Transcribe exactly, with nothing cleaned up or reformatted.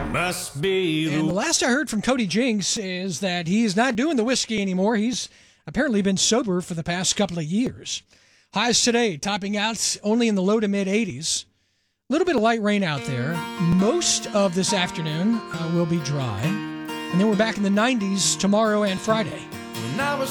Must be And the last I heard from Cody Jinks is that he is not doing the whiskey anymore. He's apparently been sober for the past couple of years. Highs today topping out only in the low to mid eighties. A little bit of light rain out there. Most of this afternoon uh, will be dry. And then we're back in the nineties tomorrow and Friday. When I was